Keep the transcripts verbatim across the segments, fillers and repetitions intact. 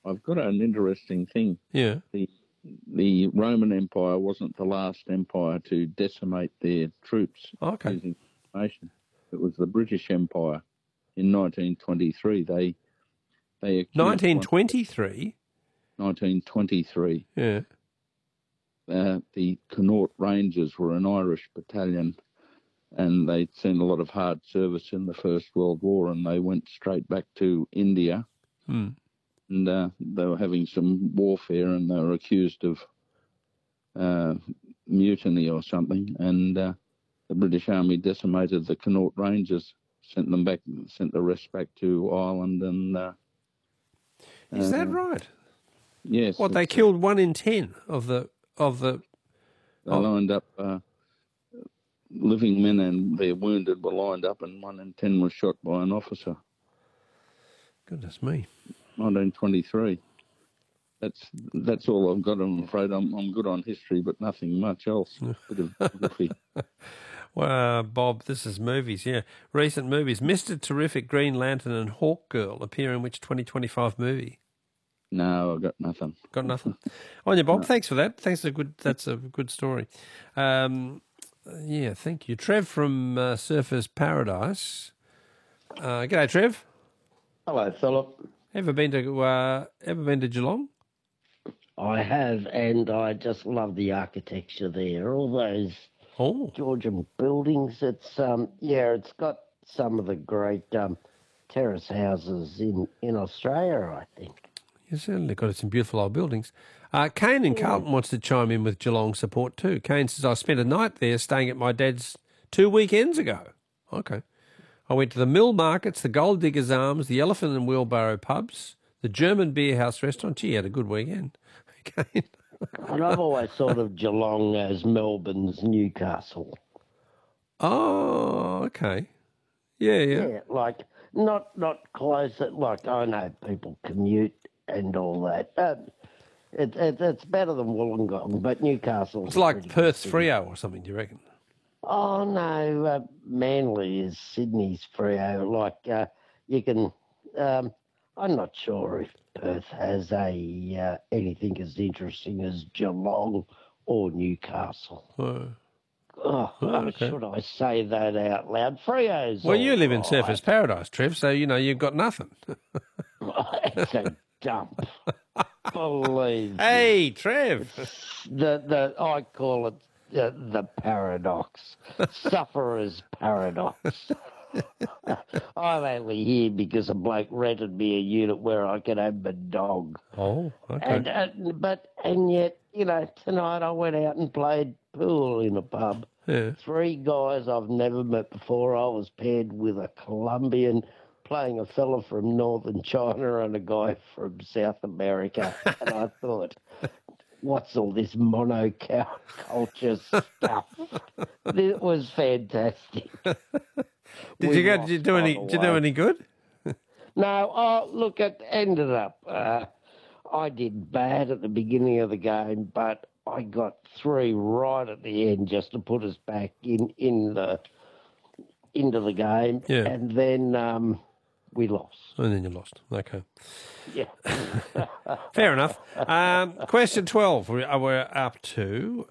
I've got an interesting thing. Yeah. The the Roman Empire wasn't the last empire to decimate their troops Okay. using information. It was the British Empire in nineteen twenty-three. They they accused nineteen twenty-three? nineteen twenty-three. Yeah. Uh, the Connaught Rangers were an Irish battalion, and they'd seen a lot of hard service in the First World War, and they went straight back to India. Hmm. And uh, they were having some warfare, and they were accused of uh, mutiny or something. And uh, the British Army decimated the Connaught Rangers, sent them back, sent the rest back to Ireland. And uh, is that uh, right? Yes. What, they killed one in ten of the of the. They oh. lined up. Uh, living men and their wounded were lined up, and one in ten was shot by an officer. Goodness me. nineteen twenty-three. That's that's all I've got. I'm afraid I'm I'm good on history, but nothing much else. Bit of geography. Well, uh, Bob, this is movies. Yeah, recent movies. Mister Terrific, Green Lantern, and Hawk Girl appear in which twenty twenty-five movie? No, I've got nothing. Got nothing. On you, Bob. No. Thanks for that. Thanks. A good. That's a good story. Um, yeah, thank you, Trev from uh, Surfers Paradise. Uh, g'day, Trev. Hello, Philip. Ever been to uh, Ever been to Geelong? I have, and I just love the architecture there. All those oh. Georgian buildings. It's um, yeah, it's got some of the great um, terrace houses in, in Australia, I think. You certainly got some beautiful old buildings. Uh, Kane in Carlton wants to chime in with Geelong support too. Kane says, I spent a night there staying at my dad's two weekends ago. Okay. I went to the Mill Markets, the Gold Diggers Arms, the Elephant and Wheelbarrow pubs, the German Beer House restaurant. Gee, you had a good weekend. Okay. And I've always thought of Geelong as Melbourne's Newcastle. Oh, okay. Yeah, yeah. Yeah, like not not close. Like I know people commute and all that. Uh, it, it, it's better than Wollongong, but Newcastle. It's like Perth's Freo or something, do you reckon? Oh, no, uh, Manly is Sydney's Freo. Like, uh, you can... Um, I'm not sure if Perth has a uh, anything as interesting as Geelong or Newcastle. Oh, oh, oh okay. Should I say that out loud? Freo's Well, you live right. in Surfers Paradise, Trev, so, you know, you've got nothing. It's a dump. Believe Hey, me. Trev! The, the, I call it the, the paradox. Sufferer's paradox. I'm only here because a bloke rented me a unit where I could have my dog. Oh, okay. And, uh, but, and yet, you know, tonight I went out and played pool in a pub. Yeah. Three guys I've never met before. I was paired with a Colombian playing a fella from northern China and a guy from South America. And I thought, what's all this monoculture stuff? It was fantastic. Did We you go? lost, Did you do by any? the Did you do way. any good? No, oh, look, it ended up. Uh, I did bad at the beginning of the game, but I got three right at the end just to put us back in in the into the game. Yeah. And then um, we lost. And then you lost. Okay. Yeah. Fair enough. Um, question twelve. We're, we're up to.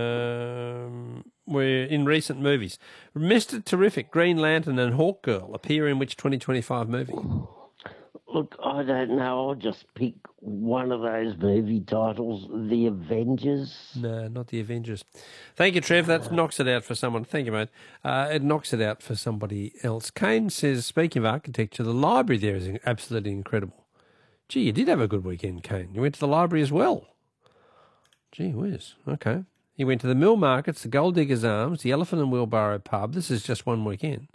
Um, we're in recent movies. Mister Terrific, Green Lantern, and Hawk Girl appear in which twenty twenty-five movie? Look, I don't know. I'll just pick one of those movie titles. The Avengers. No, not the Avengers. Thank you, Trev. That knocks it out for someone. Thank you, mate. Uh, it knocks it out for somebody else. Kane says, speaking of architecture, the library there is absolutely incredible. Gee, you did have a good weekend, Kane. You went to the library as well. Gee whiz. Okay. You went to the Mill Markets, the Gold Diggers Arms, the Elephant and Wheelbarrow pub. This is just one weekend.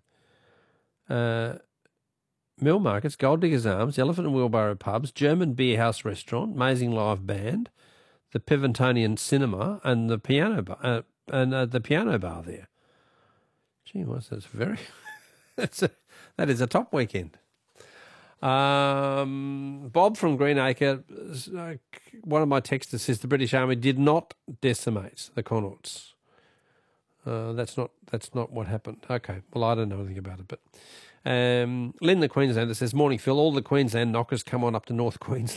Uh, Mill Markets, Gold Diggers Arms, the Elephant and Wheelbarrow pubs, German Beer House restaurant, amazing live band, the Pivotonian Cinema, and the piano bar, uh, and uh, the piano bar there. Gee whiz, that's very. that's a, that is a top weekend. Um, Bob from Greenacre, uh, one of my texters says the British Army did not decimate the Connaughts. Uh, that's not that's not what happened. Okay, well I don't know anything about it, but um, Lynn the Queenslander says, "Morning Phil, all the Queensland knockers come on up to North Queensland."